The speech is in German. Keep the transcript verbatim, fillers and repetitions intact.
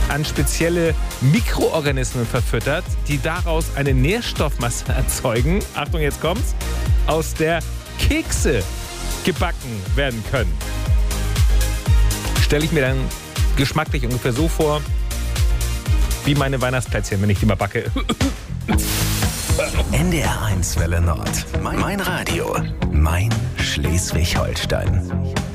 an spezielle Mikroorganismen verfüttert, die daraus eine Nährstoffmasse erzeugen. Achtung, jetzt kommt's. Aus der Kekse gebacken werden können. Stelle ich mir dann geschmacklich ungefähr so vor, wie meine Weihnachtsplätzchen, wenn ich die mal backe. N D R eins Welle Nord. Mein Radio. Mein Schleswig-Holstein.